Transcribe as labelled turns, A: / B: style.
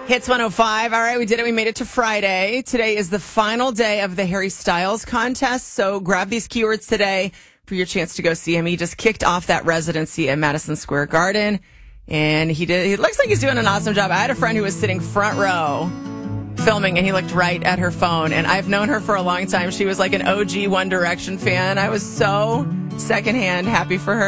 A: Hits 105. All right, we did it. We made it to Friday. Today is the final day of the Harry Styles contest. So grab these keywords today for your chance to go see him. He just kicked off that residency at Madison Square Garden. And it looks like he's doing an awesome job. I had a friend who was sitting front row filming, and he looked right at her phone. And I've known her for a long time. She was like an OG One Direction fan. I was so secondhand happy for her.